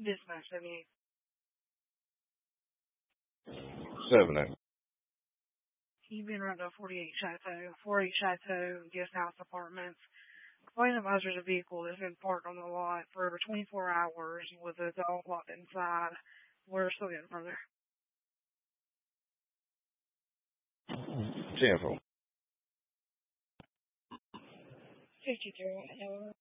Dispatch 78. 7. You've been around to 48 Chateau Guest House Apartments. Complaint advisor, a vehicle that's been parked on the lot for over 24 hours with a dog locked inside. We're still getting further. 10-4. 52.